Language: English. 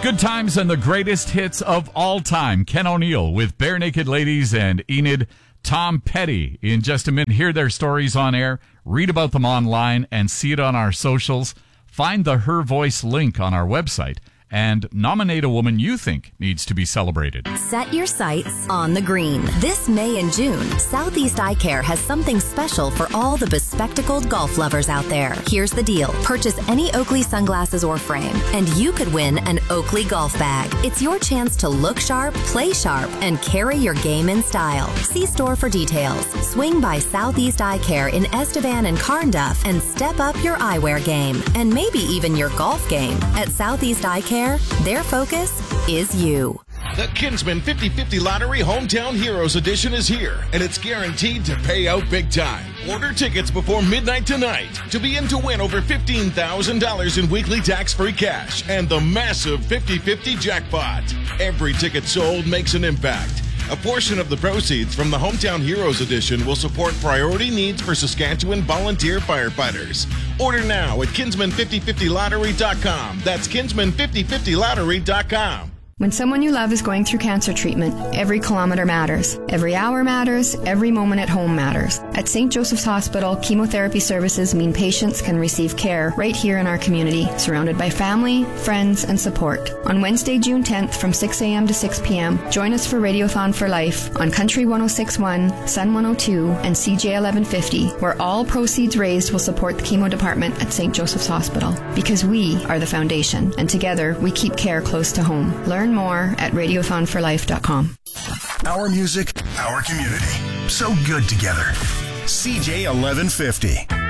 Good times and the greatest hits of all time. Ken O'Neill with Bare Naked Ladies and Enid. Tom Petty in just a minute. Hear their stories on air, read about them online, and see it on our socials. Find the Her Voice link on our website and nominate a woman you think needs to be celebrated. Set your sights on the green. This May and June, Southeast Eye Care has something special for all the bespectacled golf lovers out there. Here's the deal. Purchase any Oakley sunglasses or frame, and you could win an Oakley golf bag. It's your chance to look sharp, play sharp, and carry your game in style. See store for details. Swing by Southeast Eye Care in Estevan and Carnduff and step up your eyewear game, and maybe even your golf game. At Southeast Eye Care, their focus is you. The Kinsman 50/50 Lottery Hometown Heroes Edition is here, and it's guaranteed to pay out big time. Order tickets before midnight tonight to be in to win over $15,000 in weekly tax-free cash and the massive 50/50 jackpot. Every ticket sold makes an impact. A portion of the proceeds from the Hometown Heroes Edition will support priority needs for Saskatchewan volunteer firefighters. Order now at Kinsman5050lottery.com. That's Kinsman5050lottery.com. When someone you love is going through cancer treatment, every kilometer matters. Every hour matters. Every moment at home matters. At St. Joseph's Hospital, chemotherapy services mean patients can receive care right here in our community, surrounded by family, friends, and support. On Wednesday, June 10th from 6 a.m. to 6 p.m., join us for Radiothon for Life on Country 106.1, Sun 102, and CJ 1150, where all proceeds raised will support the chemo department at St. Joseph's Hospital. Because we are the foundation, and together we keep care close to home. Learn more at radiothonforlife.com. Our music, our community. So good together. CJ 1150.